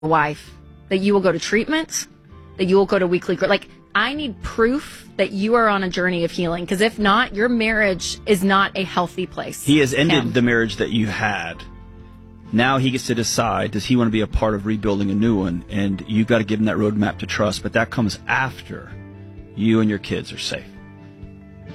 wife that you will go to treatment, that you will go to weekly, like, I need proof that you are on a journey of healing, because if not, your marriage is not a healthy place. He has ended the marriage that you had. Now he gets to decide, does he want to be a part of rebuilding a new one? And you've got to give him that roadmap to trust, but that comes after you and your kids are safe.